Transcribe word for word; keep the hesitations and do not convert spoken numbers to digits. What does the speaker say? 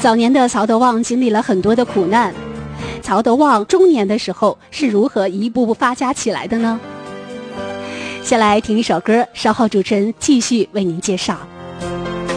早年的曹德旺经历了很多的苦难，曹德旺中年的时候是如何一步步发家起来的呢？先来听一首歌，稍后主持人继续为您介绍。